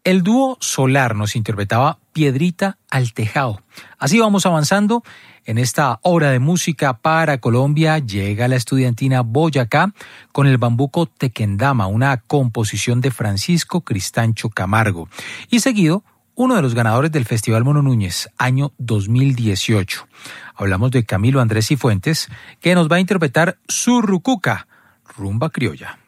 El dúo Solar nos interpretaba Piedrita al Tejado. Así vamos avanzando. En esta hora de música para Colombia llega la estudiantina Boyacá con el bambuco Tequendama, una composición de Francisco Cristancho Camargo. Y seguido, uno de los ganadores del Festival Mono Núñez, año 2018. Hablamos de Camilo Andrés Cifuentes, que nos va a interpretar Surrucuca, rumba criolla.